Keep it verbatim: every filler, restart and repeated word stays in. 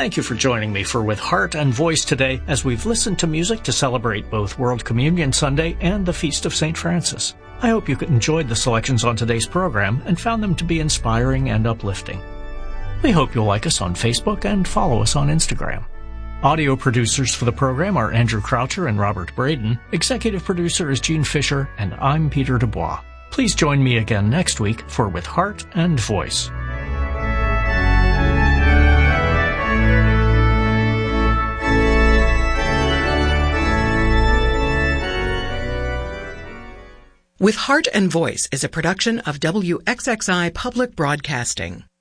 Thank you for joining me for With Heart and Voice today as we've listened to music to celebrate both World Communion Sunday and the Feast of Saint Francis. I hope you enjoyed the selections on today's program and found them to be inspiring and uplifting. We hope you'll like us on Facebook and follow us on Instagram. Audio producers for the program are Andrew Croucher and Robert Braden. Executive producer is Gene Fisher, and I'm Peter Dubois. Please join me again next week for With Heart and Voice. With Heart and Voice is a production of W X X I Public Broadcasting.